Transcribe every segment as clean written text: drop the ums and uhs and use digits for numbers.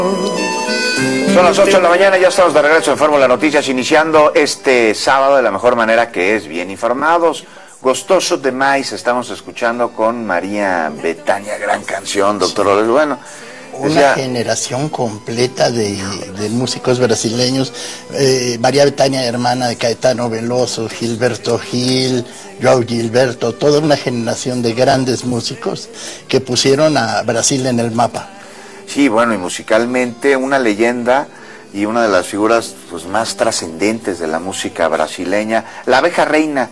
Son las 8 de la mañana, ya estamos de regreso en Fórmula Noticias, iniciando este sábado de la mejor manera, que es bien informados. Gostoso de Maíz, estamos escuchando con María Bethania, gran canción, doctor Robles. Bueno, una generación completa de músicos brasileños. María Bethania, hermana de Caetano Veloso, Gilberto Gil, João Gilberto, toda una generación de grandes músicos que pusieron a Brasil en el mapa. Sí, bueno, y musicalmente una leyenda y una de las figuras pues más trascendentes de la música brasileña. La abeja reina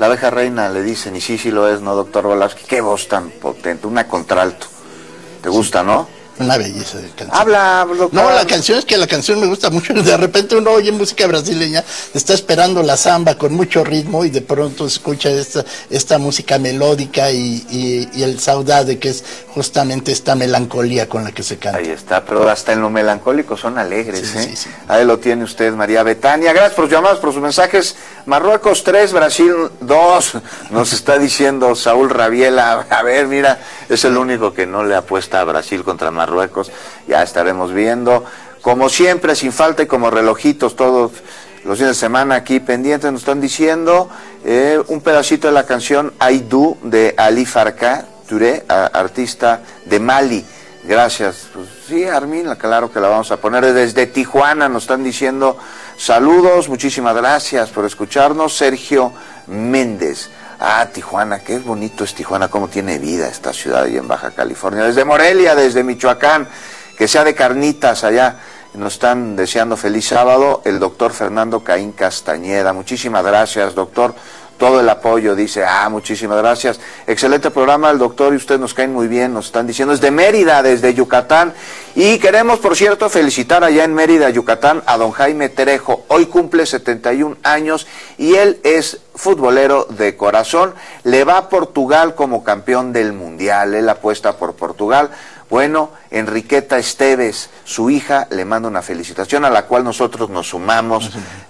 le dicen, y sí lo es, ¿no, doctor Volavsky? Qué voz tan potente, una contralto. ¿Te gusta, no? Una belleza de canción. Habla, doctor. No, la canción es que la canción me gusta mucho. De repente uno oye música brasileña, está esperando la samba con mucho ritmo y de pronto escucha esta música melódica y el saudade, que es justamente esta melancolía con la que se canta. Ahí está, pero hasta en lo melancólico son alegres, sí, ¿eh? Sí. Ahí lo tiene usted, María Bethania. Gracias por sus llamadas, por sus mensajes. Marruecos 3, Brasil 2, nos está diciendo Saúl Rabiela. A ver, mira, es el único que no le apuesta a Brasil contra Marruecos. Ya estaremos viendo. Como siempre, sin falta y como relojitos, todos los fines de semana aquí pendientes, nos están diciendo un pedacito de la canción Aïdou de Ali Farka Touré, artista de Mali. Gracias. Pues sí, Armin, claro que la vamos a poner. Desde Tijuana nos están diciendo saludos, muchísimas gracias por escucharnos. Sergio Méndez. Tijuana, qué bonito es Tijuana, cómo tiene vida esta ciudad ahí en Baja California. Desde Morelia, desde Michoacán, que sea de carnitas allá. Nos están deseando feliz sábado. El doctor Fernando Caín Castañeda. Muchísimas gracias, doctor. Todo el apoyo, dice, muchísimas gracias. Excelente programa, el doctor y usted nos caen muy bien, nos están diciendo, desde Mérida, desde Yucatán. Y queremos, por cierto, felicitar allá en Mérida, Yucatán, a don Jaime Terejo. Hoy cumple 71 años y él es futbolero de corazón. Le va a Portugal como campeón del Mundial, él apuesta por Portugal. Bueno, Enriqueta Esteves, su hija, le manda una felicitación a la cual nosotros nos sumamos.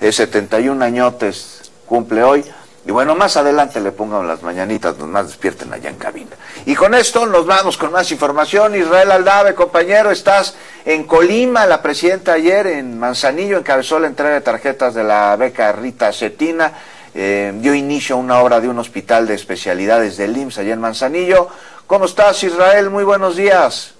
71 añotes cumple hoy. Y bueno, más adelante le pongan las mañanitas, nomás despierten allá en cabina. Y con esto nos vamos con más información. Israel Aldave, compañero, estás en Colima. La presidenta ayer en Manzanillo encabezó la entrega de tarjetas de la beca Rita Cetina. Dio inicio a una obra de un hospital de especialidades del IMSS allá en Manzanillo. ¿Cómo estás, Israel? Muy buenos días.